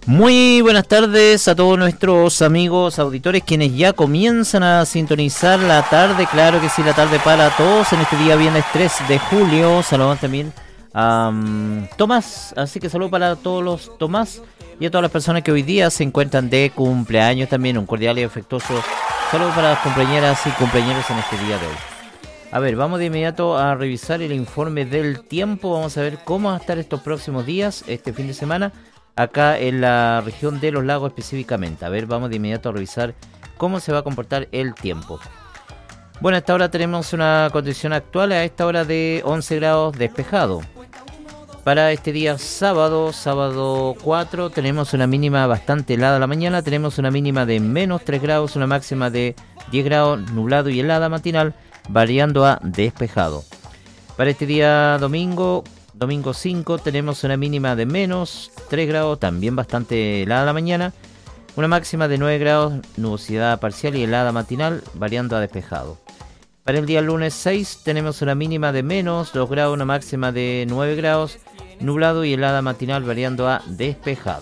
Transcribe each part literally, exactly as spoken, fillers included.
Muy buenas tardes a todos nuestros amigos auditores quienes ya comienzan a sintonizar la tarde, claro que sí, la tarde para todos en este día viernes tres de julio. Saludamos también a um, Tomás, así que saludo para todos los Tomás y a todas las personas que hoy día se encuentran de cumpleaños también. Un cordial y afectuoso saludo para las compañeras y compañeros en este día de hoy. A ver, vamos de inmediato a revisar el informe del tiempo. Vamos a ver cómo va a estar estos próximos días, este fin de semana, acá en la región de los lagos específicamente. A ver, vamos de inmediato a revisar cómo se va a comportar el tiempo. Bueno, a esta hora tenemos una condición actual, a esta hora de once grados despejado. Para este día sábado, sábado cuatro, tenemos una mínima bastante helada a la mañana, tenemos una mínima de menos tres grados, una máxima de diez grados, nublado y helada matinal, variando a despejado. Para este día domingo, domingo cinco, tenemos una mínima de menos tres grados, también bastante helada a la mañana, una máxima de nueve grados, nubosidad parcial y helada matinal, variando a despejado. Para el día lunes seis, tenemos una mínima de menos dos grados, una máxima de nueve grados, nublado y helada matinal, variando a despejado.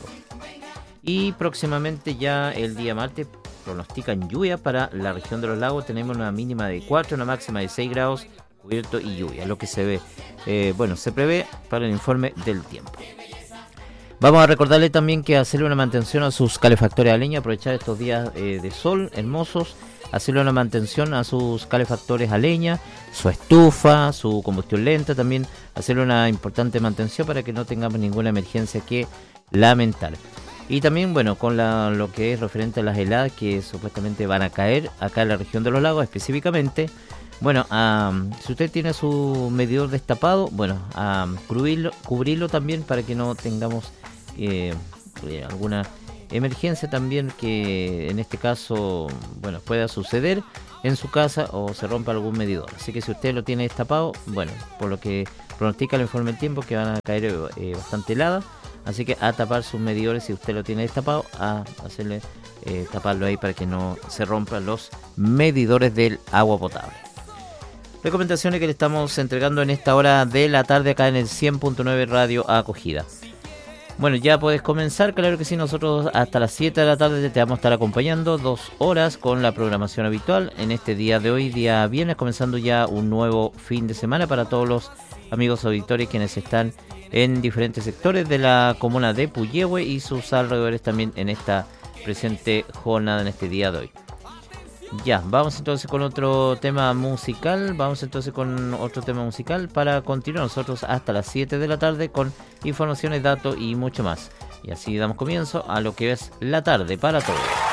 Y próximamente ya el día martes pronostican lluvia para la región de los lagos. Tenemos una mínima de cuatro, una máxima de seis grados, cubierto y lluvia, lo que se ve, eh, bueno, se prevé para el informe del tiempo. Vamos a recordarle también que hacerle una mantención a sus calefactores a leña, aprovechar estos días eh, de sol hermosos, hacerle una mantención a sus calefactores a leña, su estufa, su combustión lenta, también hacerle una importante mantención para que no tengamos ninguna emergencia que lamentar. Y también, bueno, con la, lo que es referente a las heladas que supuestamente van a caer acá en la región de los lagos específicamente. Bueno, um, si usted tiene su medidor destapado, bueno, um, cubrirlo, cubrirlo también para que no tengamos eh, alguna emergencia también que en este caso, bueno, pueda suceder en su casa o se rompa algún medidor. Así que si usted lo tiene destapado, bueno, por lo que pronostica el informe del tiempo que van a caer eh, bastante heladas. Así que a tapar sus medidores si usted lo tiene destapado, a hacerle eh, taparlo ahí para que no se rompan los medidores del agua potable. Recomendaciones que le estamos entregando en esta hora de la tarde acá en el cien punto nueve Radio Acogida. Bueno, ya puedes comenzar, claro que sí, nosotros hasta las siete de la tarde te vamos a estar acompañando dos horas con la programación habitual en este día de hoy, día viernes, comenzando ya un nuevo fin de semana para todos los amigos auditores quienes están en diferentes sectores de la comuna de Puyehue y sus alrededores también en esta presente jornada, en este día de hoy. Ya, vamos entonces con otro tema musical, vamos entonces con otro tema musical para continuar nosotros hasta las siete de la tarde con informaciones, datos y mucho más. Y así damos comienzo a lo que es la tarde para todos.